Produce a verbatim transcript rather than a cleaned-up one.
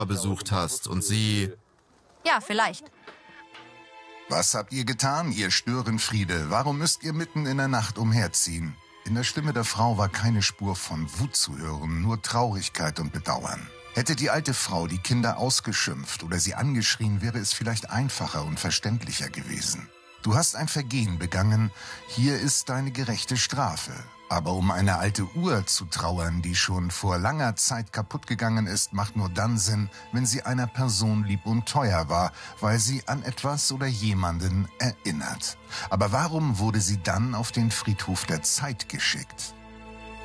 besucht hast und sie... Ja, vielleicht. Was habt ihr getan, ihr Störenfriede? Warum müsst ihr mitten in der Nacht umherziehen? In der Stimme der Frau war keine Spur von Wut zu hören, nur Traurigkeit und Bedauern. Hätte die alte Frau die Kinder ausgeschimpft oder sie angeschrien, wäre es vielleicht einfacher und verständlicher gewesen. Du hast ein Vergehen begangen, hier ist deine gerechte Strafe. Aber um eine alte Uhr zu trauern, die schon vor langer Zeit kaputt gegangen ist, macht nur dann Sinn, wenn sie einer Person lieb und teuer war, weil sie an etwas oder jemanden erinnert. Aber warum wurde sie dann auf den Friedhof der Zeit geschickt?